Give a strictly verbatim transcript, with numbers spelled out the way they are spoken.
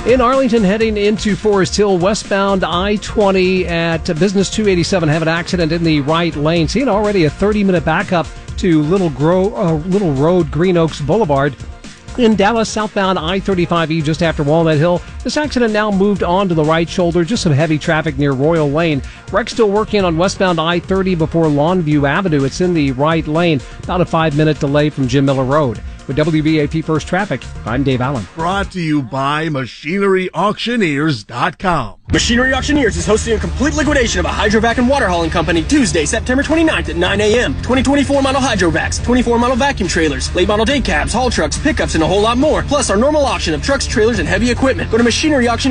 In Arlington, heading into Forest Hill, westbound I twenty at Business two eighty-seven, have an accident in the right lane. Seeing already a thirty-minute backup to Little, Gro- uh, Little Road, Green Oaks Boulevard. In Dallas, southbound I thirty-five E just after Walnut Hill. This accident now moved on to the right shoulder. Just some heavy traffic near Royal Lane. Wreck still working on westbound I thirty before Longview Avenue. It's in the right lane. About a five-minute delay from Jim Miller Road. With W B A P First Traffic, I'm Dave Allen. Brought to you by Machinery Auctioneers dot com. Machinery Auctioneers is hosting a complete liquidation of a hydrovac and water hauling company Tuesday, September twenty-ninth at nine a.m. twenty twenty-four model hydrovacs, twenty-four model vacuum trailers, late model day cabs, haul trucks, pickups, and a whole lot more. Plus our normal auction of trucks, trailers, and heavy equipment. Go to Machinery Auctioneers.